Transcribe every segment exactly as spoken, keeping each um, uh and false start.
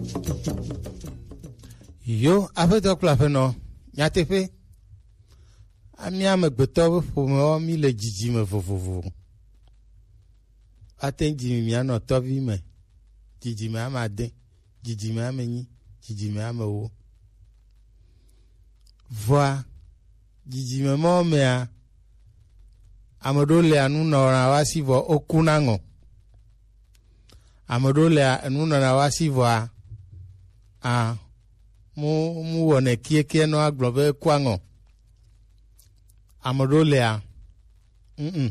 Yo, apeto klafe no, nyatefe. Ami ame gbeto fome mi le dzidzi me vovovo. Aten dzidzi mi ano tovi me. Dzidzi me ame ade, dzidzi me ame nyi, dzidzi me ame wo. Voa dzidzi me mo mea ame ɖewo le anunɔna wa si vɔ okuna ŋɔ. Ame ɖewo le anunɔna wa si vɔa a mu mu wɔne kieke no agblɔ be kua ŋɔ. Ame ɖewo lea mm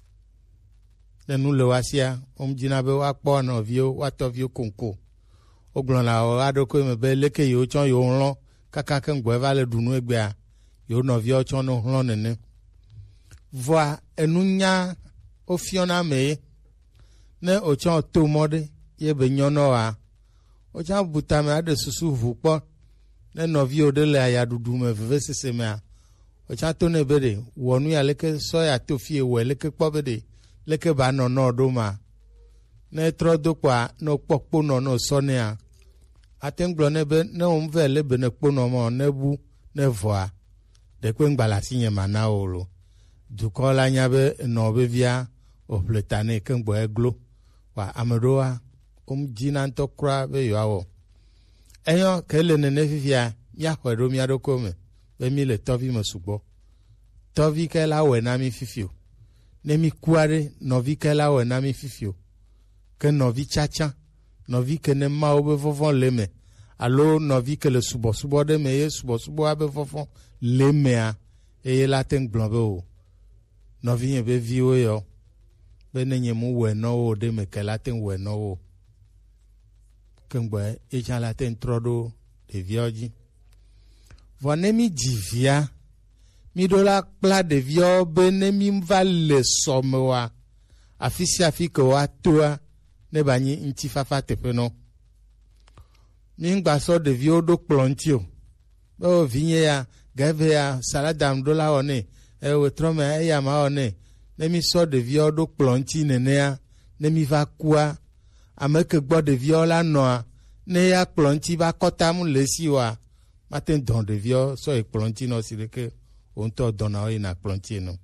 ne nu le wa sia om dzina be woakpɔ nɔviwo woatɔviwo konko. Wogblɔna wa ɖokui me be leke yewo tsɔ yewo hlɔ kaka ke ŋgɔe va le ɖunu egbea yewo nɔviwo tsɔ no hlɔ nene. Voa enunya ofiona me ne otsɔ to mɔ ɖe ye be nyɔnɔa otsɔ buta me aɖe susu ʋu kpɔ ne nɔviwo ɖe le ayaɖuɖu me vevesese mea otsɔ to ne be ɖe wɔ nu ya leke sɔ ya to fie wɔ leke kpɔ be ɖe leke ba nɔnɔ ɖo ma ne trɔ do kpɔa ne kpɔ kponɔ ne sɔ nea ate ŋgblɔ ne be ne wo ve le be ne kponɔ mɔ ne bu ne vɔa ɖekpe ŋgbala si nye mana wo lo. Dukɔ la nya be nɔ be via o ƒleta ne ke ŋgbɔ eglo wa ame ɖewoa wom dzina ŋutɔ kura be yewoawɔ. Eyɔ ke le nene fifia míaxɔe ɖo mía ɖokui me be mi le tɔvi me sugbɔ. Tɔvi ke la wɔe na mi fifio. Ne mi ku aɖe nɔvi ke la wɔe na mi fifio. Ke nɔvi tsatsa, nɔvi ke ne Mawu be vɔvɔ le me alo nɔvi ke le subɔsubɔ ɖe me ye subɔsubɔa be vɔvɔ le mea eye la te ŋgblɔ be o. Nɔvi nye be viwo yɔ be ne nye mu wɔe nɔwo ɖe me ke la te wɔe nɔwo. Ke ŋgbɔ etsã la te trɔ ɖo ɖeviawo dzi. Vɔ ne mi dzi via mi ɖo la kpla ɖeviawo be ne mi va le sɔme wa afi sia afi ke woatoa ne ba nyi ŋutifafa teƒe nɔ. Mi ŋgbasɔ ɖeviwo ɖo kplɔ ŋuti o. Be wo vinye ya gave ya salada ɖo la wɔ ne ewe trɔ me eya ma wɔ ne ne mi sɔ ɖeviawo ɖo kplɔ ŋuti nenea ne mi va kua ame ke gbɔ ɖeviawo la nɔa ne ya kplɔ ŋuti va kɔta mu le si wa mate dɔn ɖeviawo sɔ yi kplɔ ŋuti nɔ si ɖeke wo ŋutɔ dɔna wo yina kplɔ ŋuti nɔ.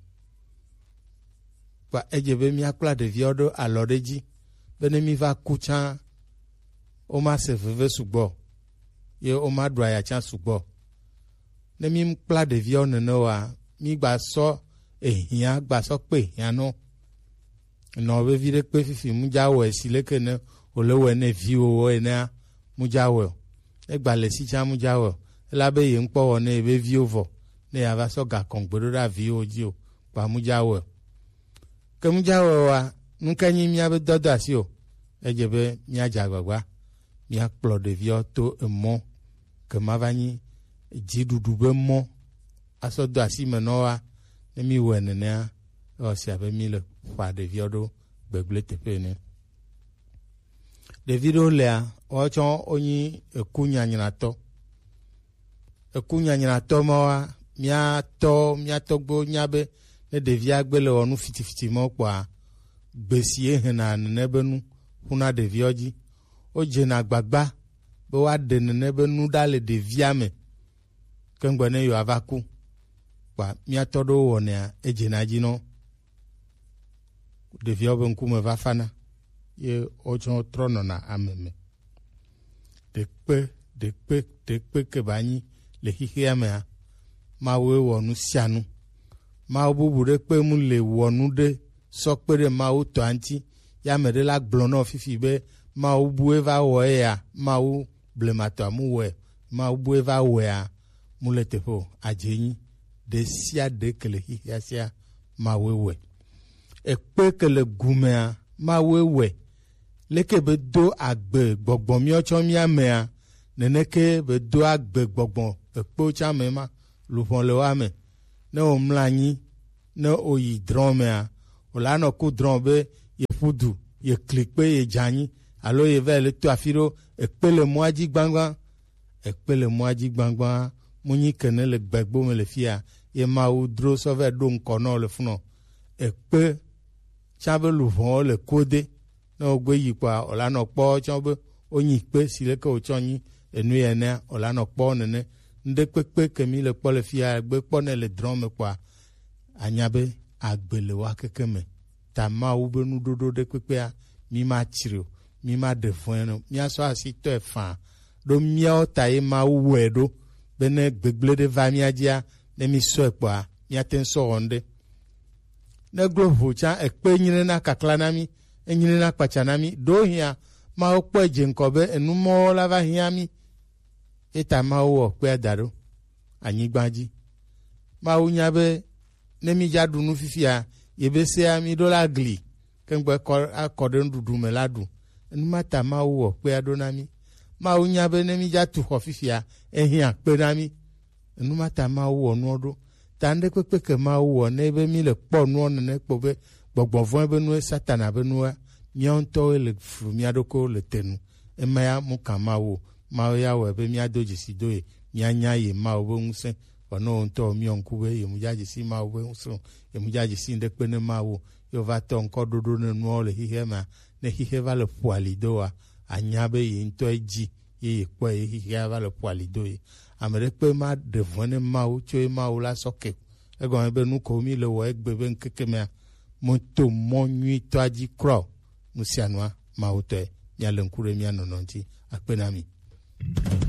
Kpa edze be miakpla ɖeviawo ɖo alɔ ɖe dzi be ne mi va ku tsã woma se veve sugbɔ ye woma ɖu aya tsã sugbɔ. Ne mi kpla ɖeviawo nene wa mi gba sɔ ehia gba sɔ kpe ehia no nɔ be vi ɖe kpe fifi mu dza wɔ esi leke ne wo le wɔ ne viwo wɔ enea mu dza wɔ egba le si tsã mu dza wɔ ela be ye ŋkpɔ wɔ ne be viwo vɔ ne ya va sɔ gakɔ gbe ɖo ɖa viwo dzi o kpa mu dza wɔ ke mu dza wɔ wa nuke nyi mía be dɔdɔ asi o edze be mía dze agbagba mía kplɔ ɖeviawo to emɔ ke ma va nyi dziɖuɖu be mɔ asɔ do asi me nɔwa ne mi wɔ nenea ewɔ sia be mi le ƒa ɖeviawo ɖo gbegble teƒe ne. Ɖevi ɖewo lea woatsɔ wonyi eku nyanyratɔ. Eku nyanyratɔ mawa míatɔ míatɔgbewo nya be ne ɖevia gbe le wɔ nu fitifiti ma kpɔa gbe si ye hena nene be nu ƒuna ɖeviawo dzi. Wodzena gbagba be woaɖe nene be nu ɖa le ɖevia me ke ŋgbe ne yewoava ku. Kpa míatɔ ɖewo wɔnea edzena dzi nɔ. Ɖeviawo be ŋkume va fana ye wotsɔ trɔ nɔna ame me. Ɖekpe ɖekpe ɖekpe ke ba nyi le xixea mea Mawu wɔ nu sia nu. Mawu bubu ɖe kpe mu le wɔ nu ɖe sɔ kpe ɖe Mawu tɔa ŋuti ya me ɖe la gblɔ nɔ fifi be Mawu bue va wɔ eya Mawu blematɔa mu wɔe Mawu bue va wɔea mu le teƒe o adze nyi ɖe sia ɖe ke le xixea sia Mawu wɔe. Ekpe ke le gumea Mawu wɔe leke be do agbe gbɔgbɔ míɔ tsɔ mía mea neneke be do agbe gbɔgbɔ ekpewo tsã me ma luƒɔ le wa me ne wo mlɔ anyi ne wo yi drɔ̃ mea wo la nɔ ku drɔ̃ be ye ƒu du ye kli kpe ye dze anyi alo ye va le to afi ɖo ekpe le mɔa dzi gbãgbã ekpe le mɔa dzi gbãgbã mu nyi ke ne le gbegbo me le fia ye Mawu dro sɔ va ɖo ŋkɔ nɔ le funɔ ekpe tsã be luʋɔwo le kode ne wo gbe yi kpɔa wo la nɔ kpɔ tsã be onyi kpe si le ke wotsɔ nyi enu ya ne o la nɔ kpɔ nene nde kpekpe kemi le kpɔ le fia gbe kpɔ ne le drɔm me kpɔa anya be agbe le wa keke me ta mawu be nudodo de kpekpea mi ma tsri o mi ma de vɔe no mi asɔ asi tɔ efa ɖo miawo ta ye mawu wɔe ɖo be ne gbegble de va mia dzia ne mi sɔe kpɔa miate ŋu sɔ wɔn ɖe ne glo ʋu tsã ekpe nyre na kakla na mi enyre na kpatsa na mi ɖo hia mawo kpɔe dze ŋkɔ be enumɔwo la va hiã mi eta mawo wɔ kpea da ɖo anyigba dzi mawo nya be ne mi dza ɖu nu fifia yebe sea mi ɖo la gli kemgbe akɔ ɖe nuɖuɖu me la ɖu enuma ta mawo wɔ kpea ɖo na mi mawo nya be ne mi dza tu xɔ fifia ehiã kpe na mi enuma ta mawo wɔ nuɔ ɖo ta ŋɖe kpekpe ke mawo wɔ ne be mi le kpɔ nuɔ nene kpɔ be gbɔgbɔvɔe be nue satana be nua miawo ŋutɔwoe le flu mia ɖokuiwo le tenu ema ya mu ka mawo mawo ya wɔe be miado dzesi do ye mianya ye mawo be ŋusẽ wòne wo ŋutɔ miɔ ŋku be ye mu dza dzesi mawo be ŋusẽ ye mu dza dzesi ŋɖe kpe ne mawo ye va tɔ ŋkɔ ɖoɖo ne nuawo le xixe mea ne xixe va le ƒo ali doa anya be ye ŋutɔ dzi ye ye kpɔe ye xixea va le ƒo ali do ye ame ɖe kpe ma ɖe vɔ ne mawo tso ye mawo la sɔ ke egɔme be nu ko mi le wɔ egbe be ŋkeke mea moto mɔ nyuitɔa dzi krɔ nu sia nua mawo tɔe mia le ŋku ɖe mia nɔnɔ ŋuti akpe na mi.